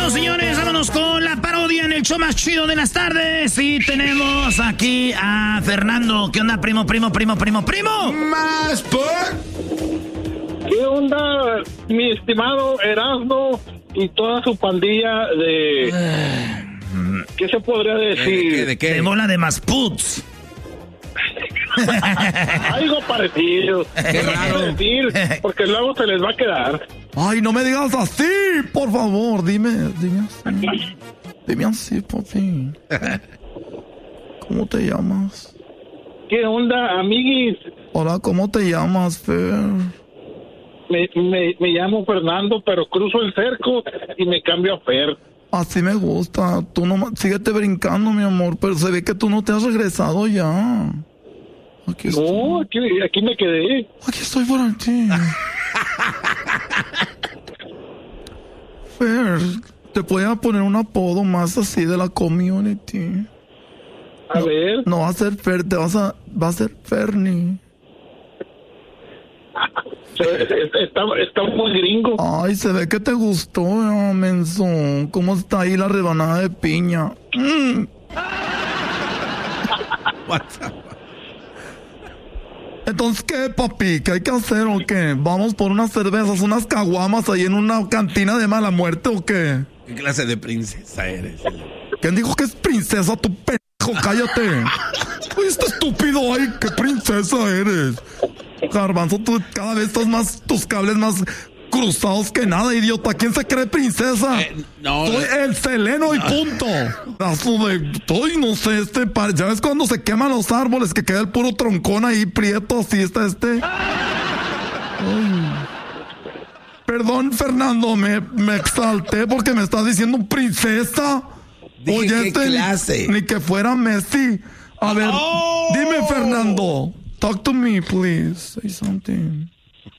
vámonos, señores, vámonos con la parodia en el show más chido de las tardes. Y tenemos aquí a Fernando. ¿Qué onda, primo? Más por... ¿Qué onda, mi estimado Erasmo y toda su pandilla de... ¿Qué se podría decir? ¿De qué? De bola de masputs. Algo parecido. Qué raro. Decir, porque luego se les va a quedar. Ay, no me digas así, por favor. Dime así. Dime así, papi. ¿Cómo te llamas? ¿Qué onda, amiguis? Hola, ¿cómo te llamas, Fer? Me llamo Fernando, pero cruzo el cerco y me cambio a Fer. Así me gusta. Tú no, síguete brincando, mi amor, pero se ve que tú no te has regresado ya. Aquí estoy. No, aquí me quedé. Aquí estoy por ti. Fer, te voy a poner un apodo más así de la community. A ver. No va a ser Fer, va a ser Fernie. Está muy gringo. Ay, se ve que te gustó, menso. ¿Cómo está ahí la rebanada de piña? Entonces, ¿qué, papi? ¿Qué hay que hacer o qué? ¿Vamos por unas cervezas, unas caguamas ahí en una cantina de mala muerte o qué? ¿Qué clase de princesa eres? ¿Quién dijo que es princesa, tu pendejo? Cállate. Oye, este estúpido, ay, qué princesa eres. Garbanzo, tú cada vez estás más, tus cables más cruzados que nada, idiota. ¿Quién se cree princesa? No. Soy el Seleno y punto. Estoy, no sé, ya ves cuando se queman los árboles que queda el puro troncón ahí prieto, así está Ay. Perdón, Fernando, me exalté porque me estás diciendo princesa. Dije, oye, ¿qué clase? Ni que fuera Messi. A ver, dime, Fernando. Talk to me, please. Say something.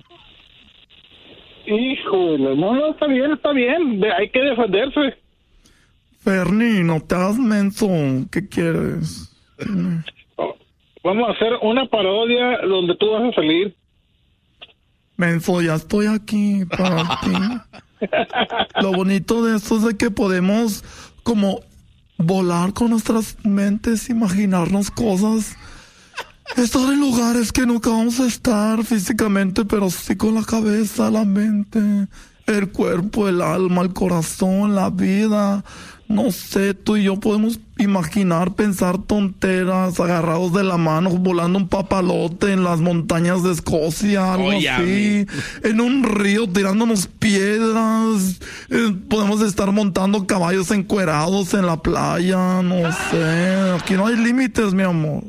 Híjole, no, está bien. Hay que defenderse. Fernie, no te hagas menso. ¿Qué quieres? Vamos a hacer una parodia donde tú vas a salir. Menso, ya estoy aquí para ti. Lo bonito de esto es de que podemos como volar con nuestras mentes, imaginarnos cosas. Estar en lugares que nunca vamos a estar físicamente, pero sí con la cabeza, la mente, el cuerpo, el alma, el corazón, la vida. No sé, tú y yo podemos imaginar, pensar tonteras, agarrados de la mano, volando un papalote en las montañas de Escocia, algo así. En un río tirándonos piedras. Podemos estar montando caballos encuerados en la playa, no sé. Aquí no hay límites, mi amor.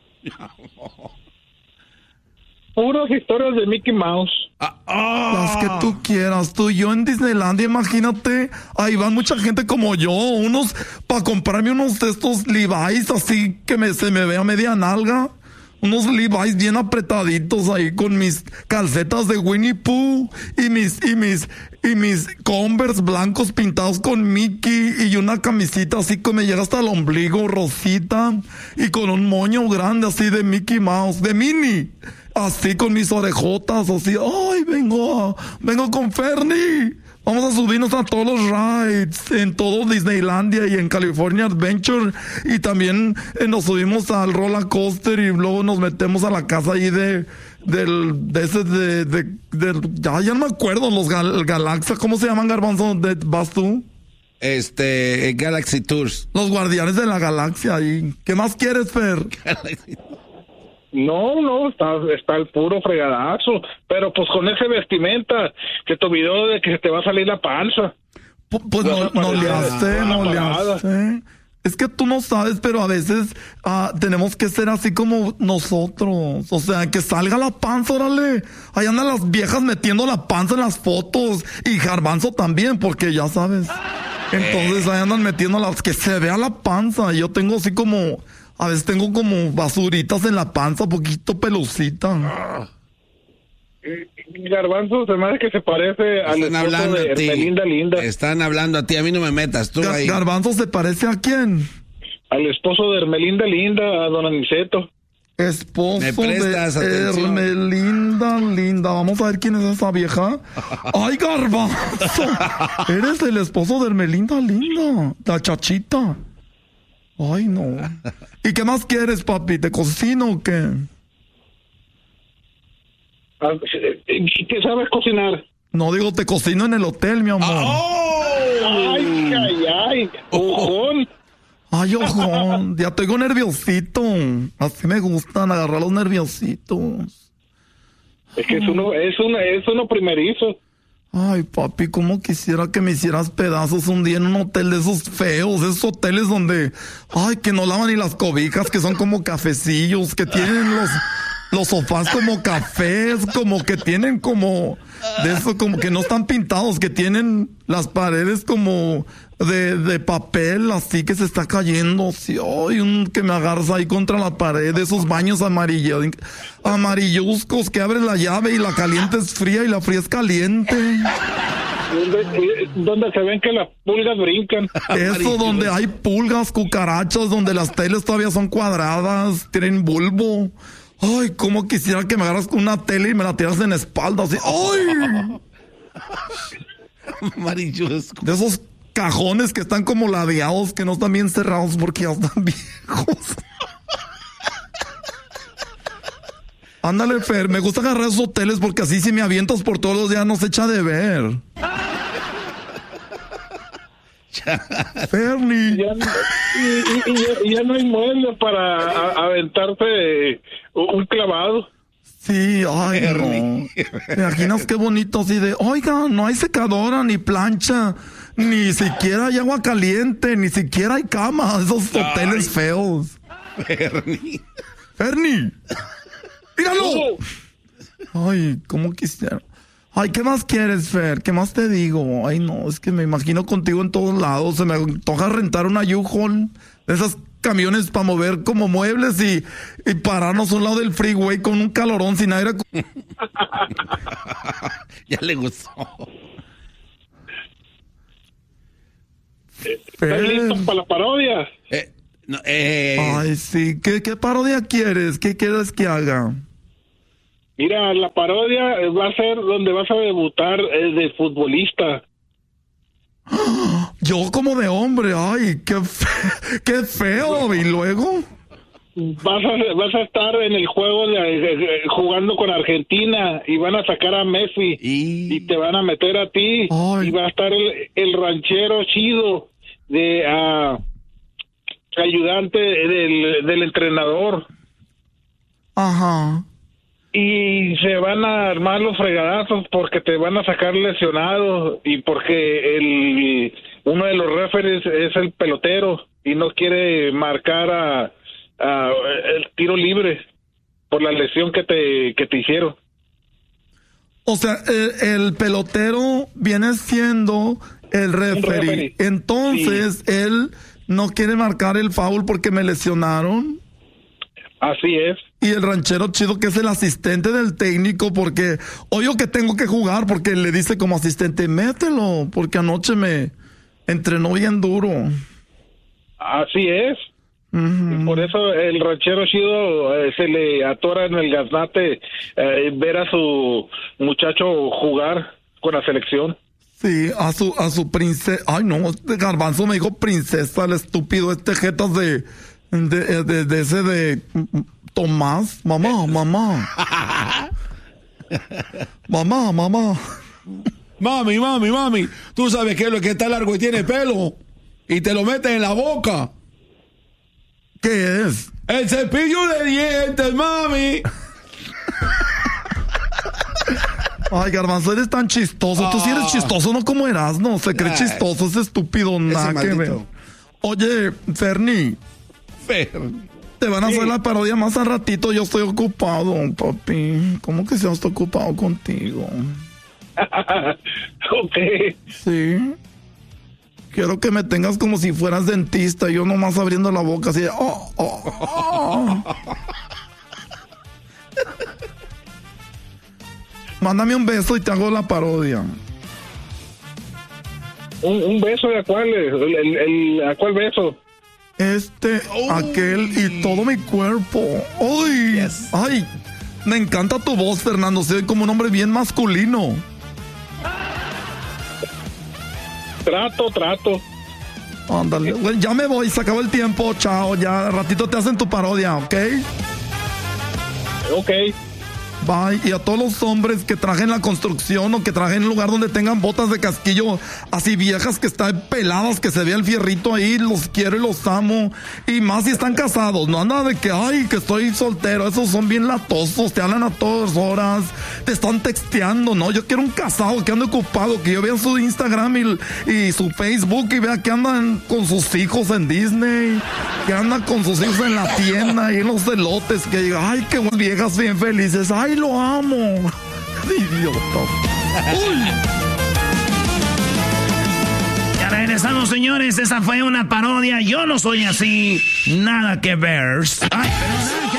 Puras historias de Mickey Mouse. Las que tú quieras. Tú y yo en Disneylandia, imagínate. Ahí van mucha gente como yo. Unos para comprarme unos de estos Levi's así que se me vea media nalga. Unos Levi's bien apretaditos ahí con mis calcetas de Winnie Pooh y mis Converse blancos pintados con Mickey y una camisita así que me llega hasta el ombligo, rosita, y con un moño grande así de Mickey Mouse, de Minnie, así con mis orejotas así. Ay, vengo con Fernie. Vamos a subirnos a todos los rides en todo Disneylandia y en California Adventure, y también nos subimos al roller coaster y luego nos metemos a la casa ahí ya no me acuerdo, los Galaxia, ¿cómo se llaman, Garbanzo? ¿Vas tú? Galaxy Tours. Los guardianes de la galaxia ahí. ¿Qué más quieres, Fer? No, está el puro fregadazo. Pero pues con ese vestimenta que te olvidó de que te va a salir la panza. Pues no le hace. Es que tú no sabes, pero a veces tenemos que ser así como nosotros. O sea, que salga la panza, órale. Ahí andan las viejas metiendo la panza en las fotos. Y Garbanzo también, porque ya sabes. Entonces ahí andan metiendo que se vea la panza. Yo tengo así como... A veces tengo como basuritas en la panza, poquito pelucita. Garbanzo, se me hace que se parece al esposo de Hermelinda Linda. Están hablando a ti, a mí no me metas, tú ahí. ¿Garbanzo se parece a quién? Al esposo de Hermelinda Linda, a don Aniceto. Esposo ¿Me prestas de atención? Hermelinda. Vamos a ver quién es esa vieja. ¡Ay, Garbanzo! Eres el esposo de Hermelinda Linda, la chachita. Ay, no. ¿Y qué más quieres, papi? ¿Te cocino o qué? ¿Qué sabes cocinar? No, digo, te cocino en el hotel, mi amor. Ay, ojón. Ay, ojo, ya tengo nerviosito. Así me gustan agarrar los nerviositos. Es que es uno primerizo. Ay, papi, cómo quisiera que me hicieras pedazos un día en un hotel de esos feos, esos hoteles donde, ay, que no lavan ni las cobijas, que son como cafecillos, que tienen los sofás como cafés, como que tienen como, de eso, como que no están pintados, que tienen las paredes como de papel, así que se está cayendo, sí, ay, que me agarras ahí contra la pared, esos baños amarilluzcos que abres la llave y la caliente es fría y la fría es caliente. Donde se ven que las pulgas brincan. Eso, donde hay pulgas, cucarachas, donde las teles todavía son cuadradas, tienen bulbo. Ay, cómo quisiera que me agarras con una tele y me la tiras en la espalda, así. ¡Ay! Amarilluzco. De esos cajones que están como ladeados, que no están bien cerrados porque ya están viejos. Ándale, Fer, me gusta agarrar esos hoteles porque así si me avientas por todos los días no se echa de ver. Fernie. Ya no hay mueble para aventarte un clavado. Sí, ay, no. ¿Te imaginas qué bonito así de, oiga, no hay secadora, ni plancha, ni siquiera hay agua caliente, ni siquiera hay cama, esos hoteles feos. Fernie. ¡Míralo! Ay, ¿cómo quisiera? Ay, ¿qué más quieres, Fer? ¿Qué más te digo? Ay, no, es que me imagino contigo en todos lados. Se me antoja rentar una U-Haul de esas camiones para mover como muebles y pararnos a un lado del freeway con un calorón sin aire. Ya le gustó. ¿Estás listo para la parodia? Ay, sí. ¿Qué parodia quieres? ¿Qué quieres que haga? Mira, la parodia va a ser donde vas a debutar de futbolista. Yo como de hombre, ay, qué feo. ¿Y luego? Vas a estar en el juego jugando con Argentina y van a sacar a Messi y te van a meter a ti. Ay. Y va a estar el ranchero chido de ayudante del entrenador. Ajá. Y se van a armar los fregadazos porque te van a sacar lesionado y porque uno de los referees es el pelotero y no quiere marcar el tiro libre por la lesión que te hicieron. O sea, el pelotero viene siendo el referee. Entonces, sí. Él no quiere marcar el foul porque me lesionaron. Así es. Y el ranchero chido que es el asistente del técnico porque obvio que tengo que jugar porque le dice como asistente, mételo, porque anoche me entrenó bien duro. Así es. Uh-huh. Y por eso el ranchero chido se le atora en el gaznate ver a su muchacho jugar con la selección. Sí, a su princesa. Ay, no, este Garbanzo me dijo princesa, el estúpido jetas de ese de Tomás. Mamá. Mami, tú sabes que es lo que está largo y tiene pelo y te lo metes en la boca. ¿Qué es? El cepillo de dientes, mami. Ay, Garbanzo, eres tan chistoso. Tú sí eres chistoso, no como Erasmo. Se cree chistoso, es estúpido, nada que ver. Oye, Fernie. Te van a hacer la parodia más al ratito. Yo estoy ocupado, papi. ¿Cómo que se está ocupado contigo? Ok. Sí. Quiero que me tengas como si fueras dentista. Yo nomás abriendo la boca así de... Mándame un beso y te hago la parodia. ¿Un beso de cuál? ¿A cuál beso? aquel y todo mi cuerpo. ¡Ay! Yes. ¡Ay! Me encanta tu voz, Fernando. Se ve como un hombre bien masculino. Trato. Ándale. Bueno, ya me voy, se acabó el tiempo. Chao, ya ratito te hacen tu parodia, ¿ok? Ok. Bye. Y a todos los hombres que trajen en la construcción o que trajen en un lugar donde tengan botas de casquillo así viejas que están peladas, que se vea el fierrito ahí, los quiero y los amo. Y más si están casados, no anda de que, ay, que estoy soltero. Esos son bien latosos, te hablan a todas horas, te están texteando, ¿no? Yo quiero un casado que ande ocupado, que yo vea su Instagram y su Facebook y vea que andan con sus hijos en Disney, que andan con sus hijos en la tienda y en los elotes, que diga, ay, qué buenas viejas bien felices, ay, lo amo. Idiota. Uy. Ya regresamos, señores. Esa fue una parodia. Yo no soy así. Nada que ver. Ay, pero nada que